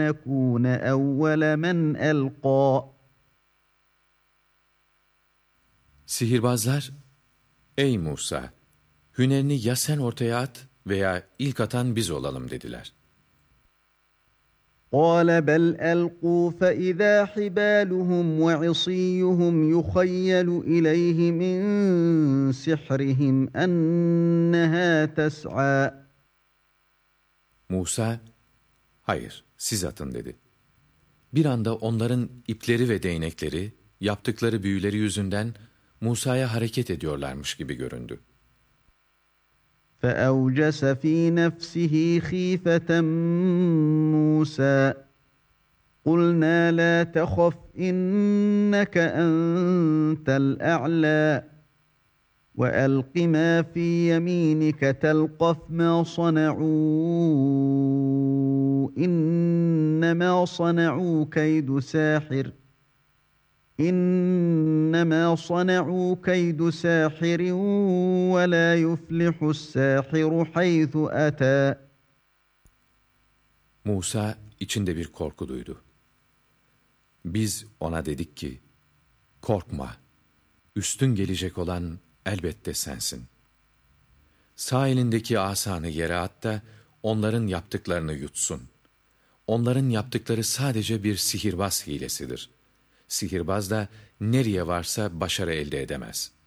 يكون أول من ألقى. Sihirbazlar, ey Musa, hünerini ya sen ortaya at veya ilk atan biz olalım dediler. قال بل ألقوا فإذا حبالهم وعصيهم يخيل إليه من سحرهم أنها تسعى. Musa, hayır siz atın dedi. Bir anda onların ipleri ve değnekleri, yaptıkları büyüleri yüzünden Musa'ya hareket ediyorlarmış gibi göründü. فأوجس في نفسه خيفة موسى قلنا لا تخف إنك أنت الأعلى وألق ما في يمينك تلقف ما صنعوا إنما صنعوا كيد ساحر إنما صنعوا كيد ساحر ولا يفلح الساحر حيث أتى. Musa içinde bir korku duydu. Biz ona dedik ki, korkma, üstün gelecek olan elbette sensin. Sağ elindeki asanı yere at da onların yaptıklarını yutsun. Onların yaptıkları sadece bir sihirbaz hilesidir. Sihirbaz da nereye varsa başarı elde edemez.''